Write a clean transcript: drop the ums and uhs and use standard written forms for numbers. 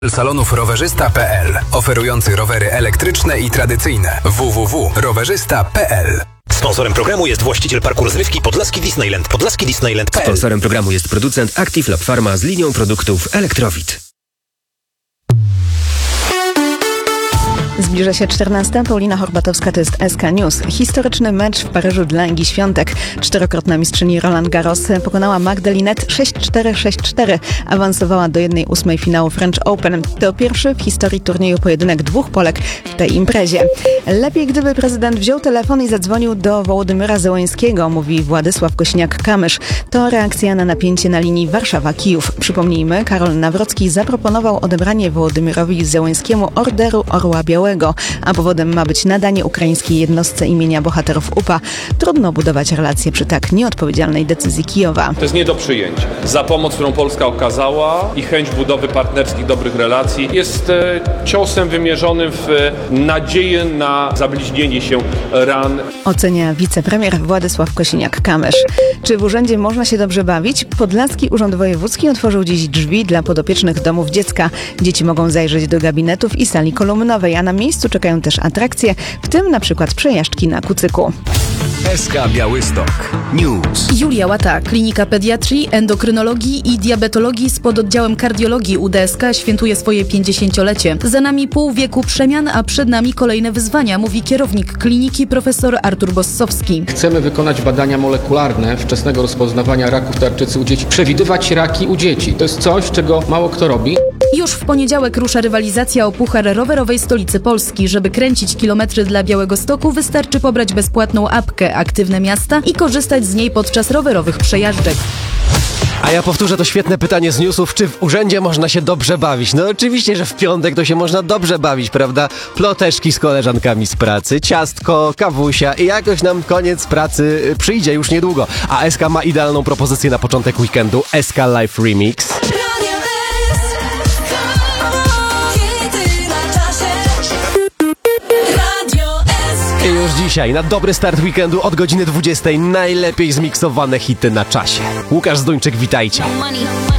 Salonów rowerzysta.pl, oferujący rowery elektryczne i tradycyjne. www.rowerzysta.pl. Sponsorem programu jest właściciel parku rozrywki Podlaski Disneyland. PodlaskiDisneyland.pl. Sponsorem programu jest producent Active Lab Pharma z linią produktów Elektrowid. Zbliża się 14. Paulina Horbatowska, to jest SK News. Historyczny mecz w Paryżu dla Agi Świątek. Czterokrotna mistrzyni Roland Garros pokonała Magdalinette 6-4, 6-4. Awansowała do 1/8 finału French Open. To pierwszy w historii turnieju pojedynek dwóch Polek w tej imprezie. Lepiej, gdyby prezydent wziął telefon i zadzwonił do Wołodymyra Zełenskiego, mówi Władysław Kosiniak-Kamysz. To reakcja na napięcie na linii Warszawa-Kijów. Przypomnijmy, Karol Nawrocki zaproponował odebranie Wołodymyrowi Zełenskiemu Orderu Orła Białego, a powodem ma być nadanie ukraińskiej jednostce imienia bohaterów UPA. Trudno budować relacje przy tak nieodpowiedzialnej decyzji Kijowa. To jest nie do przyjęcia. Za pomoc, którą Polska okazała i chęć budowy partnerskich, dobrych relacji jest ciosem wymierzonym w nadzieję na zabliźnienie się ran. Ocenia wicepremier Władysław Kosiniak-Kamysz. Czy w urzędzie można się dobrze bawić? Podlaski Urząd Wojewódzki otworzył dziś drzwi dla podopiecznych domów dziecka. Dzieci mogą zajrzeć do gabinetów i sali kolumnowej, a na miejscu czekają też atrakcje, w tym na przykład przejażdżki na kucyku. SK Białystok News. Julia Łata, Klinika Pediatrii, Endokrynologii i Diabetologii z pododdziałem Kardiologii UDSK świętuje swoje 50-lecie. Za nami pół wieku przemian, a przed nami kolejne wyzwania, mówi kierownik kliniki profesor Artur Bossowski. Chcemy wykonać badania molekularne wczesnego rozpoznawania raków tarczycy u dzieci, przewidywać raki u dzieci. To jest coś, czego mało kto robi. Już w poniedziałek rusza rywalizacja o puchar rowerowej stolicy Polski. Żeby kręcić kilometry dla Białegostoku, wystarczy pobrać bezpłatną apkę Aktywne Miasta i korzystać z niej podczas rowerowych przejażdżek. A ja powtórzę to świetne pytanie z newsów, czy w urzędzie można się dobrze bawić? No oczywiście, że w piątek to się można dobrze bawić, prawda? Ploteczki z koleżankami z pracy, ciastko, kawusia i jakoś nam koniec pracy przyjdzie już niedługo. A SK ma idealną propozycję na początek weekendu. SK Live Remix. I już dzisiaj na dobry start weekendu od godziny 20 najlepiej zmiksowane hity na czasie. Łukasz Zduńczyk, witajcie.